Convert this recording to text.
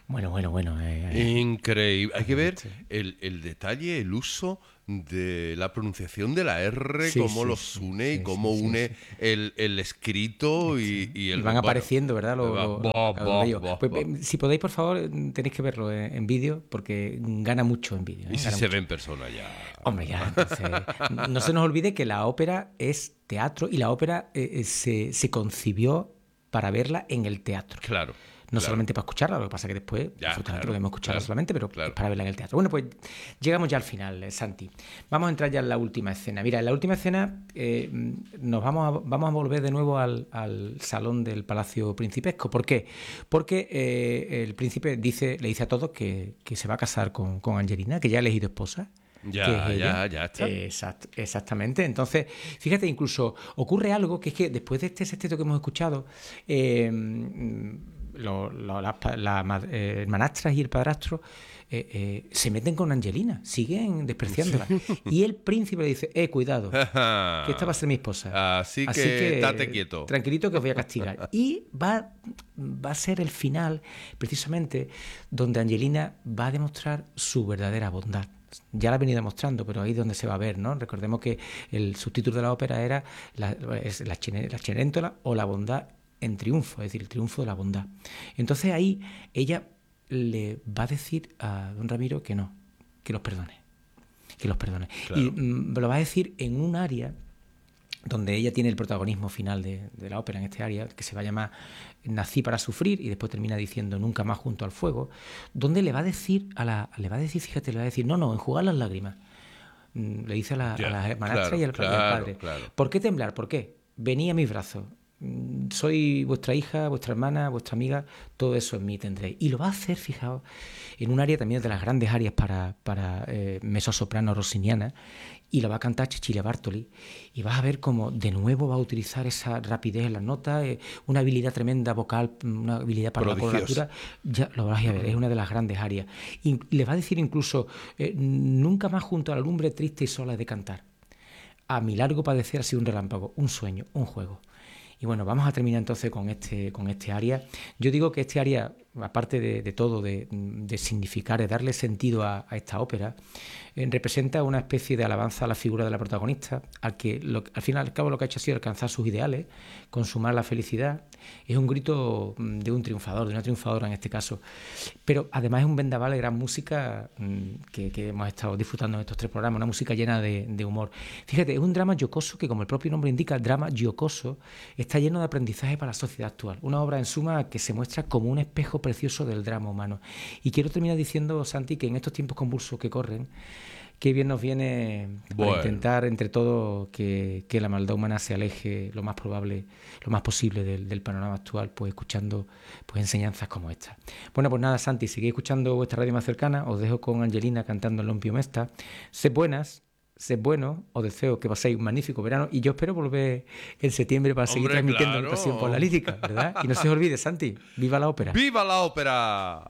Bueno. Increíble. Hay que ver Sí, el detalle, el uso de la pronunciación de la R, sí, cómo sí, los sí, une y sí, sí, cómo sí, une sí. el escrito y Y el... van Bueno, apareciendo, ¿verdad? Los de ellos. Pues, bah. si podéis, por favor, tenéis que verlo en vídeo, porque gana mucho en vídeo, Y si gana se ve mucho. en persona ya. Hombre, ya, entonces, no se nos olvide que la ópera es teatro y la ópera se concibió para verla en el teatro. Claro, No claro. solamente para escucharla, lo que pasa que después, Ya, afortunadamente, claro, podemos escucharla claro, solamente, pero es claro. para verla en el teatro. Bueno, pues llegamos ya al final, Santi. Vamos a entrar ya en la última escena. Mira, en la última escena nos vamos a volver de nuevo al salón del Palacio Principesco. ¿Por qué? Porque el príncipe le dice a todos que se va a casar con Angelina, que ya ha elegido esposa, que es ella. Ya está. Exactamente. Entonces, fíjate, incluso ocurre algo que es que después de este sexteto que hemos escuchado, las hermanastras y el padrastro se meten con Angelina, siguen despreciándola. Y el príncipe le dice, cuidado, que esta va a ser mi esposa. Así Así que estate que quieto. tranquilito que os voy a castigar. Y va a ser el final, precisamente, donde Angelina va a demostrar su verdadera bondad. Ya la ha venido demostrando, pero ahí es donde se va a ver, ¿no? Recordemos que el subtítulo de la ópera era la Cenerentola o la bondad en triunfo, es decir, el triunfo de la bondad. Entonces ahí ella le va a decir a don Ramiro que no, que los perdone, que los perdone. Claro. Y lo va a decir en un área donde ella tiene el protagonismo final de la ópera, en este área, que se va a llamar Nací para sufrir, y después termina diciendo Nunca más junto al fuego, donde le va a decir, fíjate, le va a decir, no, enjugar las lágrimas. Le dice a las hermanastras y al padre. Claro. ¿Por qué temblar? ¿Por qué? Vení a mis brazos. Soy vuestra hija, vuestra hermana, vuestra amiga, todo eso en mí tendréis. Y lo va a hacer, fijaos, en un área también de las grandes áreas para mezzosoprano rossiniana, y la va a cantar Cecilia Bartoli, y vas a ver cómo de nuevo va a utilizar esa rapidez en las notas, una habilidad tremenda vocal, una habilidad para la coloratura, ya lo vais a ver, es una de las grandes áreas. Y le va a decir incluso, nunca más junto a la lumbre triste y sola he de cantar. A mi largo padecer ha sido un relámpago, un sueño, un juego. Y bueno, vamos a terminar entonces con este área. Yo digo que este área, aparte de todo, de significar, de darle sentido a esta ópera, representa una especie de alabanza a la figura de la protagonista, al que al fin y al cabo lo que ha hecho ha sido alcanzar sus ideales, consumar la felicidad. Es un grito de un triunfador, de una triunfadora en este caso. Pero además es un vendaval de gran música que hemos estado disfrutando en estos 3 programas, una música llena de humor. Fíjate, es un drama jocoso que, como el propio nombre indica, el drama jocoso, está lleno de aprendizaje para la sociedad actual. Una obra, en suma, que se muestra como un espejo precioso del drama humano. Y quiero terminar diciendo, Santi, que en estos tiempos convulsos que corren, qué bien nos viene para intentar entre todos que la maldad humana se aleje lo más posible del panorama actual, pues escuchando pues enseñanzas como esta. Bueno, pues nada, Santi, seguid escuchando vuestra radio más cercana. Os dejo con Angelina cantando el Lompio Mesta. Sed buenas, sed buenos, os deseo que paséis un magnífico verano, y yo espero volver en septiembre para seguir transmitiendo mi pasión por la lírica, ¿verdad? Y no se os olvide, Santi, ¡viva la ópera! ¡Viva la ópera!